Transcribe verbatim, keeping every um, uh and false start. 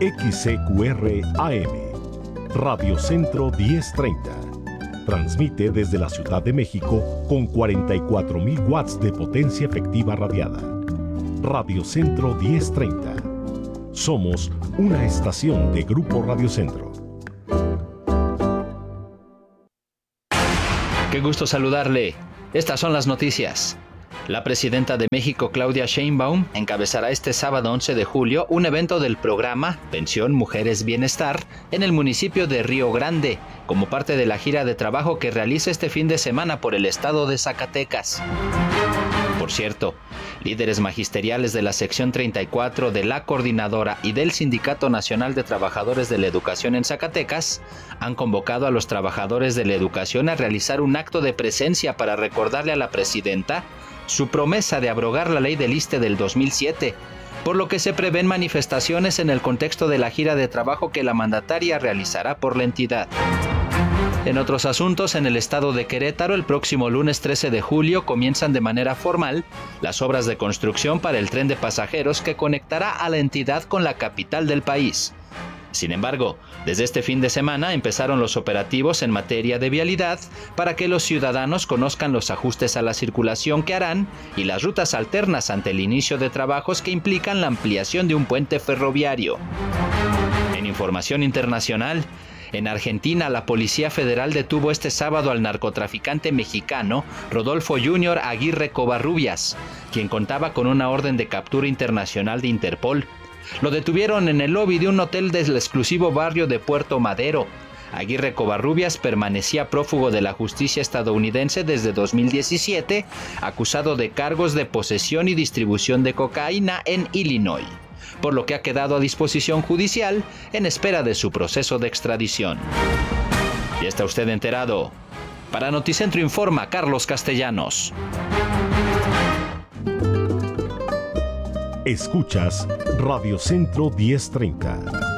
X C Q R A M, Radio Centro diez treinta. Transmite desde la Ciudad de México con cuarenta y cuatro mil watts de potencia efectiva radiada. Radio Centro diez treinta. Somos una estación de Grupo Radio Centro. Qué gusto saludarle. Estas son las noticias. La presidenta de México, Claudia Sheinbaum, encabezará este sábado once de julio un evento del programa Pensión Mujeres Bienestar en el municipio de Río Grande, como parte de la gira de trabajo que realiza este fin de semana por el estado de Zacatecas. Por cierto, líderes magisteriales de la sección treinta y cuatro de la Coordinadora y del Sindicato Nacional de Trabajadores de la Educación en Zacatecas han convocado a los trabajadores de la educación a realizar un acto de presencia para recordarle a la presidenta su promesa de abrogar la ley del I S S S T E del dos mil siete, por lo que se prevén manifestaciones en el contexto de la gira de trabajo que la mandataria realizará por la entidad. En otros asuntos, en el estado de Querétaro, el próximo lunes trece de julio comienzan de manera formal las obras de construcción para el tren de pasajeros que conectará a la entidad con la capital del país. Sin embargo, desde este fin de semana empezaron los operativos en materia de vialidad para que los ciudadanos conozcan los ajustes a la circulación que harán y las rutas alternas ante el inicio de trabajos que implican la ampliación de un puente ferroviario. En información internacional, en Argentina, la Policía Federal detuvo este sábado al narcotraficante mexicano Rodolfo Junior Aguirre Covarrubias, quien contaba con una orden de captura internacional de Interpol. Lo detuvieron en el lobby de un hotel del exclusivo barrio de Puerto Madero. Aguirre Covarrubias permanecía prófugo de la justicia estadounidense desde dos mil diecisiete, acusado de cargos de posesión y distribución de cocaína en Illinois, por lo que ha quedado a disposición judicial en espera de su proceso de extradición. ¿Ya está usted enterado? Para Noticentro informa Carlos Castellanos. Escuchas Radio Centro diez treinta.